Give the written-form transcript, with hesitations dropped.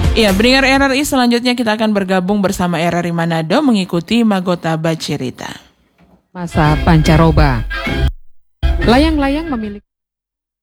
Iya, pendengar RRI, selanjutnya kita akan bergabung bersama RRI Manado mengikuti Magota Bacerita. Masa pancaroba. Layang-layang memiliki